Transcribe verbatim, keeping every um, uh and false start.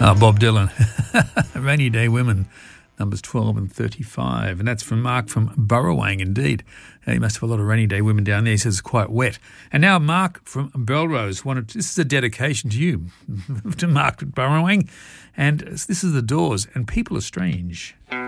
Uh, Bob Dylan, Rainy Day Women, numbers twelve and thirty-five. And that's from Mark from Burrowang, indeed. Uh, he must have a lot of rainy day women down there. He says it's quite wet. And now Mark from Belrose wanted, this is a dedication to you, to Mark from Burrowang. And this is The Doors, and People Are Strange.